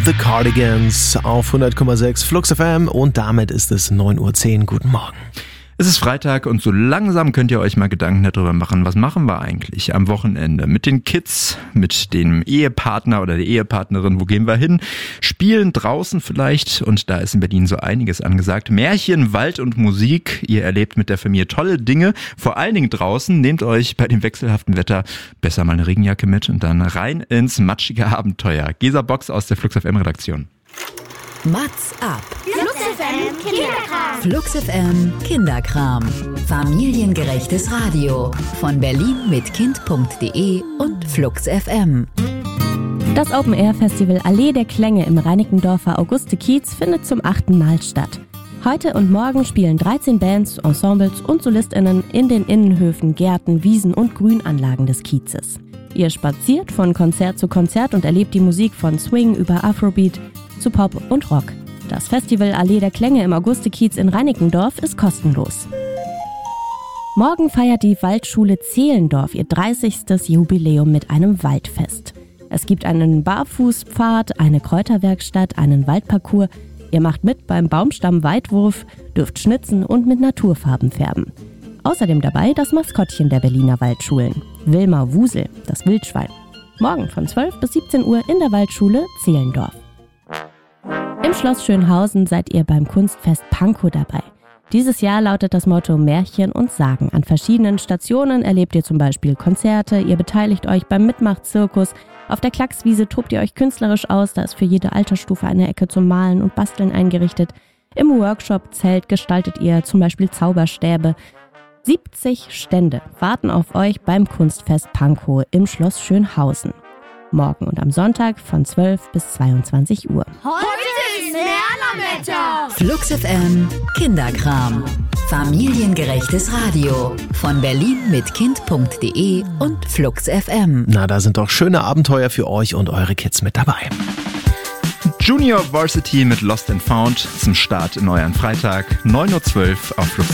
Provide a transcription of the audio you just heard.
The Cardigans auf 100,6 Flux FM und damit ist es 9:10 Uhr. Guten Morgen. Es ist Freitag und so langsam könnt ihr euch mal Gedanken darüber machen, was machen wir eigentlich am Wochenende mit den Kids, mit dem Ehepartner oder der Ehepartnerin, wo gehen wir hin, spielen draußen vielleicht und da ist in Berlin so einiges angesagt. Märchen, Wald und Musik, ihr erlebt mit der Familie tolle Dinge, vor allen Dingen draußen, nehmt euch bei dem wechselhaften Wetter besser mal eine Regenjacke mit und dann rein ins matschige Abenteuer. Gesa Box aus der Flux FM Redaktion. Mats ab. Flux FM Kinderkram. Flux FM Kinderkram. Familiengerechtes Radio. Von Berlin mit Kind.de und Flux FM. Das Open-Air-Festival Allee der Klänge im Reinickendorfer Auguste-Kiez findet zum 8. Mal statt. Heute und morgen spielen 13 Bands, Ensembles und SolistInnen in den Innenhöfen, Gärten, Wiesen und Grünanlagen des Kiezes. Ihr spaziert von Konzert zu Konzert und erlebt die Musik von Swing über Afrobeat zu Pop und Rock. Das Festival Allee der Klänge im Auguste-Kiez in Reinickendorf ist kostenlos. Morgen feiert die Waldschule Zehlendorf ihr 30. Jubiläum mit einem Waldfest. Es gibt einen Barfußpfad, eine Kräuterwerkstatt, einen Waldparcours. Ihr macht mit beim Baumstamm-Weitwurf, dürft schnitzen und mit Naturfarben färben. Außerdem dabei das Maskottchen der Berliner Waldschulen, Wilma Wusel, das Wildschwein. Morgen von 12 bis 17 Uhr in der Waldschule Zehlendorf. Im Schloss Schönhausen seid ihr beim Kunstfest Pankow dabei. Dieses Jahr lautet das Motto Märchen und Sagen. An verschiedenen Stationen erlebt ihr zum Beispiel Konzerte, ihr beteiligt euch beim Mitmachzirkus. Auf der Klackswiese tobt ihr euch künstlerisch aus, da ist für jede Altersstufe eine Ecke zum Malen und Basteln eingerichtet. Im Workshop-Zelt gestaltet ihr zum Beispiel Zauberstäbe. 70 Stände warten auf euch beim Kunstfest Pankow im Schloss Schönhausen. Morgen und am Sonntag von 12 bis 22 Uhr. Heute ist Merlerwetter. Flux FM Kinderkram. Familiengerechtes Radio. Von Berlin mit Kind.de und Flux FM. Na, da sind doch schöne Abenteuer für euch und eure Kids mit dabei. Junior Varsity mit Lost and Found zum Start in euren Freitag, 9:12 Uhr auf Flux